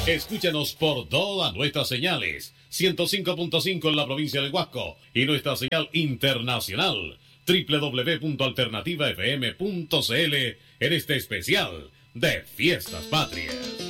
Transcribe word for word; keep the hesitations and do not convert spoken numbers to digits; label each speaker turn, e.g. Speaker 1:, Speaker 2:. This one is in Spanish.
Speaker 1: Escúchanos por todas nuestras señales. ciento cinco punto cinco en la provincia del Huasco y nuestra señal internacional doble u doble u doble u punto alternativa f m punto c l en este especial de Fiestas Patrias.